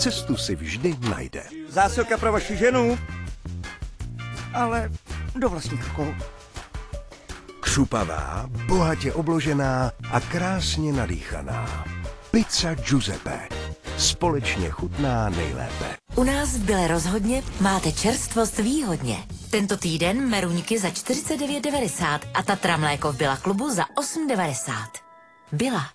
cestu si vždy najde. Zásilka pro vaši ženu, ale do vlastních rukou. Křupavá, bohatě obložená a krásně nadýchaná. Pizza Giuseppe. Společně chutná nejlépe. U nás v Bile rozhodně máte čerstvost výhodně. Tento týden meruňky za 49,90 a Tatra mléko v Billa klubu za 8,90. Billa.